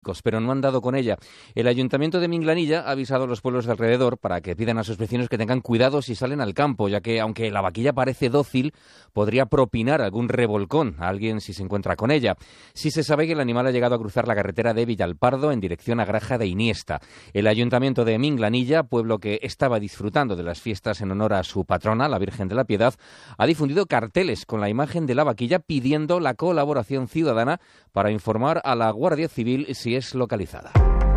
turísticos, pero no han dado con ella. El Ayuntamiento de Minglanilla ha avisado a los pueblos de alrededor para que pidan a sus vecinos que tengan cuidado si salen al campo, ya que aunque la vaquilla parece dócil, podría propinar algún revolcón a alguien si se encuentra con ella. Sí se sabe que el animal ha llegado a cruzar la carretera de Villalpardo en dirección a Graja de Iniesta. El Ayuntamiento de Minglanilla, pueblo que estaba disfrutando de las fiestas en honor a su patrona, la Virgen de la Piedad, ha difundido carteles con la imagen de la vaquilla pidiendo la colaboración ciudadana para informar a la Guardia Civil si es localizada.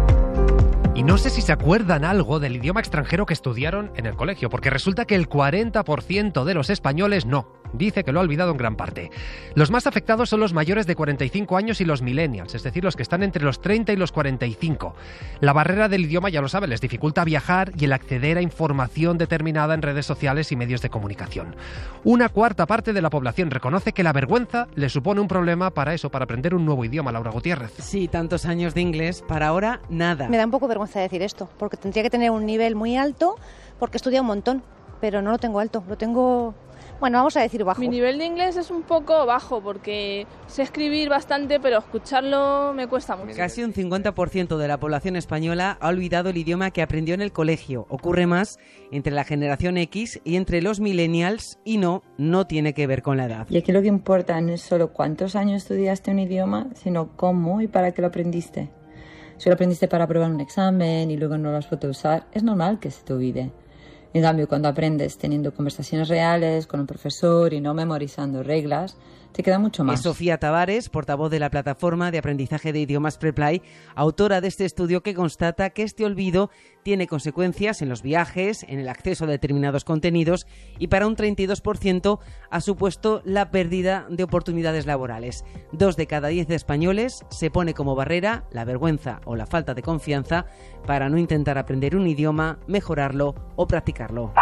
Y no sé si se acuerdan algo del idioma extranjero que estudiaron en el colegio, porque resulta que el 40% de los españoles no. Dice que lo ha olvidado en gran parte. Los más afectados son los mayores de 45 años y los millennials, es decir, los que están entre los 30 y los 45. La barrera del idioma, ya lo saben, les dificulta viajar y el acceder a información determinada en redes sociales y medios de comunicación. Una cuarta parte de la población reconoce que la vergüenza le supone un problema para aprender un nuevo idioma, Laura Gutiérrez. Sí, tantos años de inglés, para ahora nada. Me da un poco vergüenza decir esto, porque tendría que tener un nivel muy alto, porque he estudiado un montón, pero no lo tengo alto, lo tengo... Bueno, vamos a decir bajo. Mi nivel de inglés es un poco bajo porque sé escribir bastante, pero escucharlo me cuesta mucho. Casi un 50% de la población española ha olvidado el idioma que aprendió en el colegio. Ocurre más entre la generación X y entre los millennials y no tiene que ver con la edad. Y aquí lo que importa no es solo cuántos años estudiaste un idioma, sino cómo y para qué lo aprendiste. Si lo aprendiste para aprobar un examen y luego no lo has podido usar, es normal que se te olvide. En cambio, cuando aprendes teniendo conversaciones reales con un profesor y no memorizando reglas, te queda mucho más. Es Sofía Tavares, portavoz de la plataforma de aprendizaje de idiomas Preply, autora de este estudio que constata que este olvido tiene consecuencias en los viajes, en el acceso a determinados contenidos y para un 32% ha supuesto la pérdida de oportunidades laborales. 2 de cada 10 españoles se pone como barrera la vergüenza o la falta de confianza para no intentar aprender un idioma, mejorarlo o practicarlo.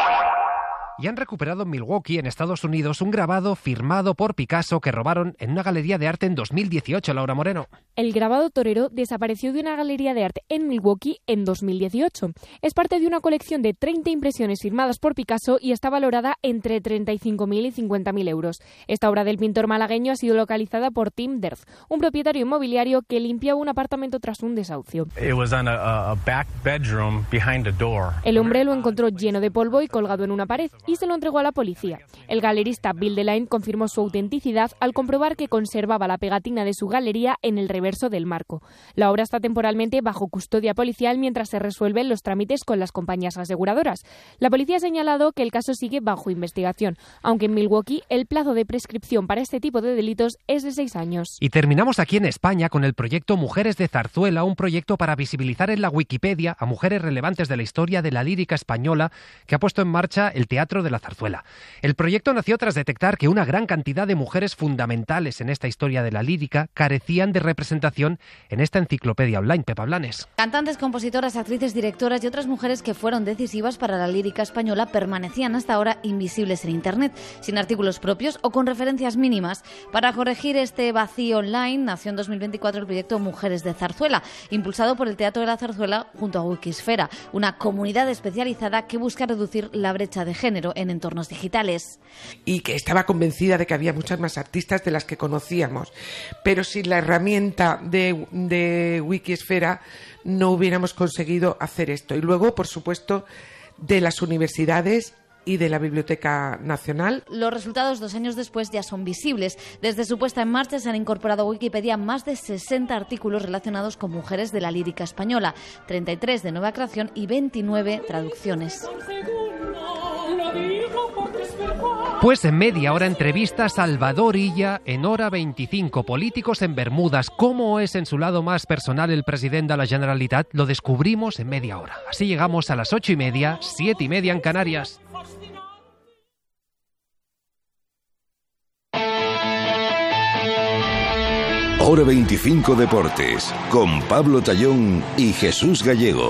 Y han recuperado en Milwaukee, en Estados Unidos, un grabado firmado por Picasso que robaron en una galería de arte en 2018, Laura Moreno. El grabado torero desapareció de una galería de arte en Milwaukee en 2018. Es parte de una colección de 30 impresiones firmadas por Picasso y está valorada entre 35.000 y 50.000 euros. Esta obra del pintor malagueño ha sido localizada por Tim Derth, un propietario inmobiliario que limpiaba un apartamento tras un desahucio. El hombre lo encontró lleno de polvo y colgado en una pared y se lo entregó a la policía. El galerista Bill Deline confirmó su autenticidad al comprobar que conservaba la pegatina de su galería en el reverso del marco. La obra está temporalmente bajo custodia policial mientras se resuelven los trámites con las compañías aseguradoras. La policía ha señalado que el caso sigue bajo investigación, aunque en Milwaukee el plazo de prescripción para este tipo de delitos es de 6 años. Y terminamos aquí en España con el proyecto Mujeres de Zarzuela, un proyecto para visibilizar en la Wikipedia a mujeres relevantes de la historia de la lírica española que ha puesto en marcha el Teatro de la Zarzuela. El proyecto nació tras detectar que una gran cantidad de mujeres fundamentales en esta historia de la lírica carecían de representación en esta enciclopedia online. Pepa Blanes. Cantantes, compositoras, actrices, directoras y otras mujeres que fueron decisivas para la lírica española permanecían hasta ahora invisibles en Internet, sin artículos propios o con referencias mínimas. Para corregir este vacío online nació en 2024 el proyecto Mujeres de Zarzuela, impulsado por el Teatro de la Zarzuela junto a Wikisfera, una comunidad especializada que busca reducir la brecha de género en entornos digitales. Y que estaba convencida de que había muchas más artistas de las que conocíamos, pero sin la herramienta de Wikisfera no hubiéramos conseguido hacer esto. Y luego, por supuesto, de las universidades y de la Biblioteca Nacional. Los resultados 2 años después ya son visibles. Desde su puesta en marcha se han incorporado a Wikipedia más de 60 artículos relacionados con mujeres de la lírica española, 33 de nueva creación y 29 traducciones. Pues en media hora entrevista Salvador Illa en Hora 25. Políticos en Bermudas. ¿Cómo es en su lado más personal el presidente de la Generalitat? Lo descubrimos en media hora. Así llegamos a las 8:30, 7:30 en Canarias. Hora 25 Deportes, con Pablo Tallón y Jesús Gallego.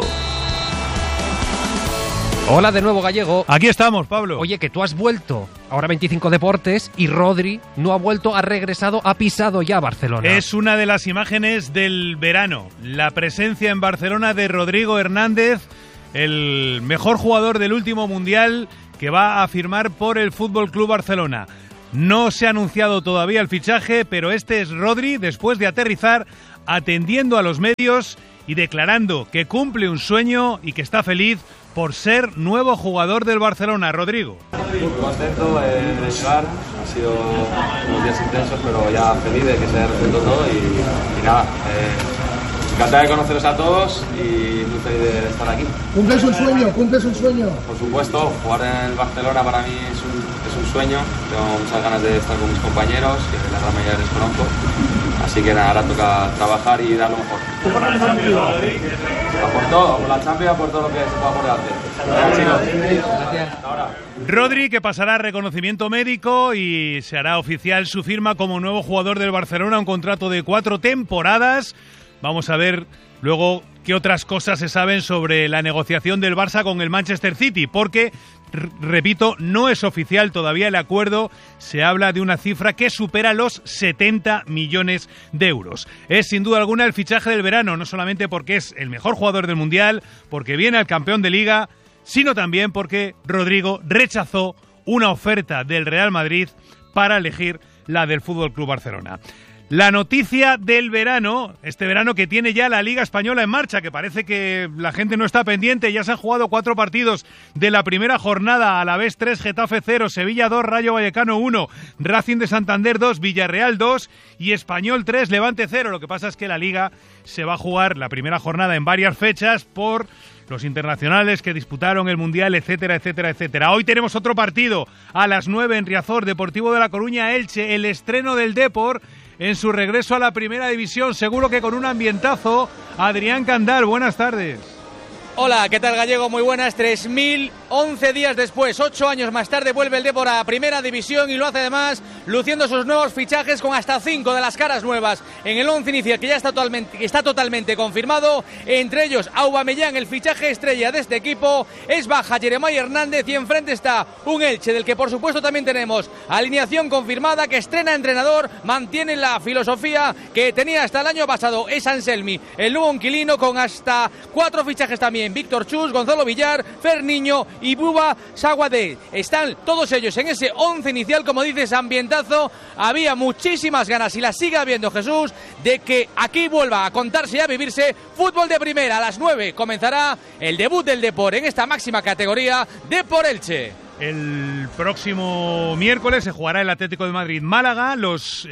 Hola de nuevo, Gallego. Aquí estamos, Pablo. Oye, que tú has vuelto a Hora 25 Deportes y Rodri no ha vuelto, ha regresado, ha pisado ya Barcelona. Es una de las imágenes del verano. La presencia en Barcelona de Rodrigo Hernández, el mejor jugador del último Mundial que va a firmar por el Fútbol Club Barcelona. No se ha anunciado todavía el fichaje, pero este es Rodri después de aterrizar atendiendo a los medios y declarando que cumple un sueño y que está feliz por ser nuevo jugador del Barcelona. Rodrigo. Muy contento de llegar, ha sido unos días intensos, pero ya feliz de que se haya resuelto todo y nada, encantado de conoceros a todos y muy feliz de estar aquí. ¿Cumples un sueño? ¿Cumples un sueño? Por supuesto, jugar en el Barcelona para mí es un sueño, tengo muchas ganas de estar con mis compañeros, que la gran mayoría les conozco, así que nada, ahora toca trabajar y dar lo mejor. A por todo, por la Champions, a por todo lo que se pueda por delante. Gracias. Rodri, que pasará reconocimiento médico y se hará oficial su firma como nuevo jugador del Barcelona, un contrato de 4 temporadas. Vamos a ver luego qué otras cosas se saben sobre la negociación del Barça con el Manchester City, porque, repito, no es oficial todavía el acuerdo. Se habla de una cifra que supera los 70 millones de euros. Es sin duda alguna el fichaje del verano, no solamente porque es el mejor jugador del Mundial, porque viene al campeón de Liga, sino también porque Rodrigo rechazó una oferta del Real Madrid para elegir la del FC Barcelona. La noticia del verano, este verano que tiene ya la Liga Española en marcha, que parece que la gente no está pendiente. Ya se han jugado 4 partidos de la primera jornada: Alavés 3, Getafe 0, Sevilla 2, Rayo Vallecano 1, Racing de Santander 2, Villarreal 2 y Español 3, Levante 0. Lo que pasa es que la Liga se va a jugar la primera jornada en varias fechas por los internacionales que disputaron el Mundial, etcétera, etcétera, etcétera. Hoy tenemos otro partido a las 9 en Riazor, Deportivo de La Coruña, Elche, el estreno del Depor en su regreso a la primera división, seguro que con un ambientazo. Adrián Candal, buenas tardes. Hola, ¿qué tal, Gallego? Muy buenas. 3.011 días después, 8 años más tarde, vuelve el Depor a Primera División y lo hace además luciendo sus nuevos fichajes con hasta 5 de las caras nuevas en el 11 inicial, que ya está totalmente confirmado. Entre ellos, Aubameyang, el fichaje estrella de este equipo, es baja Jeremai Hernández y enfrente está un Elche, del que por supuesto también tenemos alineación confirmada, que estrena entrenador, mantiene la filosofía que tenía hasta el año pasado. Es Anselmi, el nuevo inquilino, con hasta 4 fichajes también: Víctor Chus, Gonzalo Villar, Fer Niño y Buba Saguadé. Están todos ellos en ese 11 inicial, como dices, ambientazo. Había muchísimas ganas, y las sigue habiendo, Jesús, de que aquí vuelva a contarse y a vivirse fútbol de primera. A las 9 comenzará el debut del Depor en esta máxima categoría, Depor Elche. El próximo miércoles se jugará el Atlético de Madrid-Málaga. Los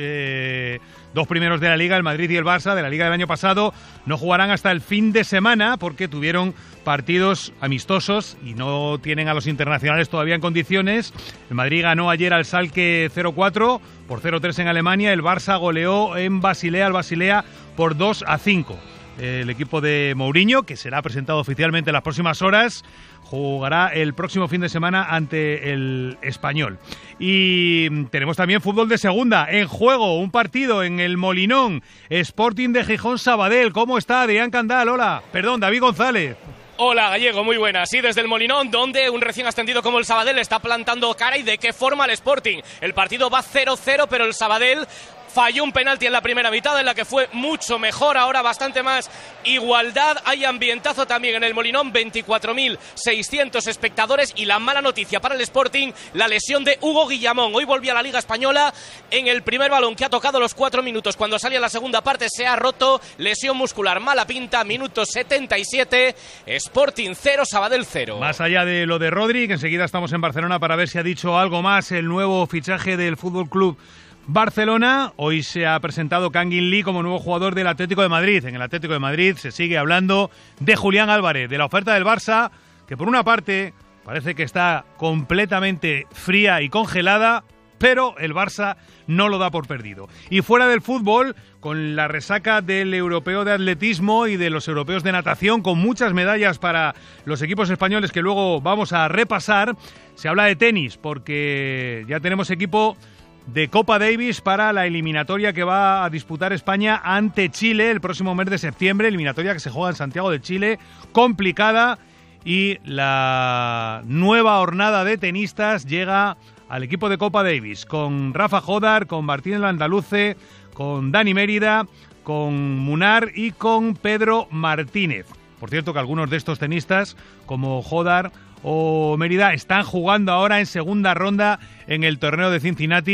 2 primeros de la Liga, el Madrid y el Barça, de la Liga del año pasado, no jugarán hasta el fin de semana porque tuvieron partidos amistosos y no tienen a los internacionales todavía en condiciones. El Madrid ganó ayer al Schalke 0-4 por 0-3 en Alemania. El Barça goleó en Basilea al Basilea por 2-5. El equipo de Mourinho, que será presentado oficialmente en las próximas horas, jugará el próximo fin de semana ante el Español. Y tenemos también fútbol de segunda. En juego, un partido en el Molinón, Sporting de Gijón Sabadell. ¿Cómo está Adrián Candal? Hola. Perdón, David González. Hola, Gallego, muy buenas. Sí, desde el Molinón, donde un recién ascendido como el Sabadell está plantando cara, y de qué forma el Sporting. El partido va 0-0, pero el Sabadell falló un penalti en la primera mitad, en la que fue mucho mejor. Ahora bastante más igualdad. Hay ambientazo también en el Molinón, 24.600 espectadores. Y la mala noticia para el Sporting, la lesión de Hugo Guillamón. Hoy volvió a la Liga Española en el primer balón, que ha tocado los 4 minutos. Cuando salía la segunda parte se ha roto, lesión muscular, mala pinta, minuto 77. Sporting 0, Sabadell 0. Más allá de lo de Rodri, que enseguida estamos en Barcelona para ver si ha dicho algo más el nuevo fichaje del FC Barcelona. Hoy se ha presentado Kangin Lee como nuevo jugador del Atlético de Madrid. En el Atlético de Madrid se sigue hablando de Julián Álvarez, de la oferta del Barça, que por una parte parece que está completamente fría y congelada, pero el Barça no lo da por perdido. Y fuera del fútbol, con la resaca del europeo de atletismo y de los europeos de natación, con muchas medallas para los equipos españoles que luego vamos a repasar, se habla de tenis, porque ya tenemos equipo de Copa Davis para la eliminatoria que va a disputar España ante Chile el próximo mes de septiembre, eliminatoria que se juega en Santiago de Chile, complicada, y la nueva hornada de tenistas llega al equipo de Copa Davis, con Rafa Jodar, con Martín Landaluce, con Dani Mérida, con Munar y con Pedro Martínez. Por cierto, que algunos de estos tenistas, como Jodar o Mérida, están jugando ahora en segunda ronda en el torneo de Cincinnati,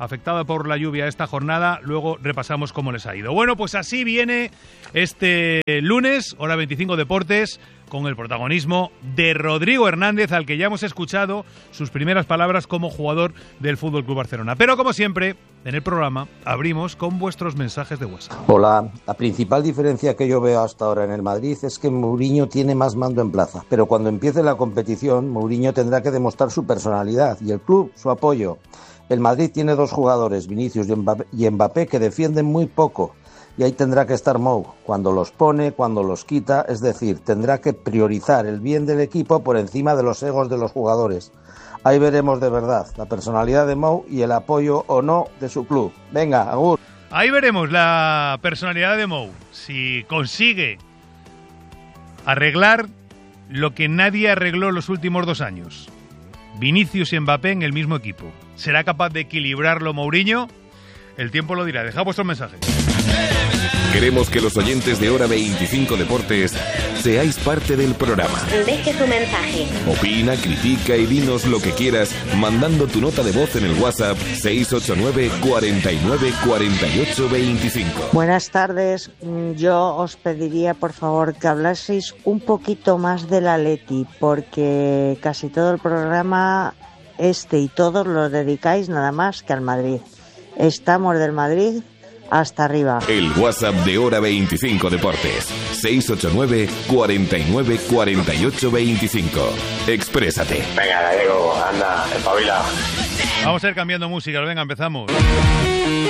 afectada por la lluvia esta jornada. Luego repasamos cómo les ha ido. Bueno, pues así viene este lunes, hora 25 Deportes, con el protagonismo de Rodrigo Hernández, al que ya hemos escuchado sus primeras palabras como jugador del FC Barcelona. Pero como siempre, en el programa abrimos con vuestros mensajes de WhatsApp. Hola, la principal diferencia que yo veo hasta ahora en el Madrid es que Mourinho tiene más mando en plaza, pero cuando empiece la competición, Mourinho tendrá que demostrar su personalidad y el club su apoyo. El Madrid tiene dos jugadores, Vinicius y Mbappé, que defienden muy poco. Y ahí tendrá que estar Mou, cuando los pone, cuando los quita, es decir, tendrá que priorizar el bien del equipo por encima de los egos de los jugadores. Ahí veremos de verdad la personalidad de Mou y el apoyo o no de su club. Venga, agur. Ahí veremos la personalidad de Mou, si consigue arreglar lo que nadie arregló los últimos 2 años. Vinicius y Mbappé en el mismo equipo. ¿Será capaz de equilibrarlo Mourinho? El tiempo lo dirá. Dejad vuestros mensajes. Queremos que los oyentes de Hora 25 Deportes seáis parte del programa. Deje su mensaje. Opina, critica y dinos lo que quieras mandando tu nota de voz en el WhatsApp 689 49 48 25. Buenas tardes. Yo os pediría por favor que hablaseis un poquito más del Atleti, porque casi todo el programa y todos lo dedicáis nada más que al Madrid. Estamos del Madrid hasta arriba. El WhatsApp de Hora 25 Deportes 689 49 48 25. Exprésate. Venga, Gallego, anda, espabila. Vamos a ir cambiando música, venga, empezamos.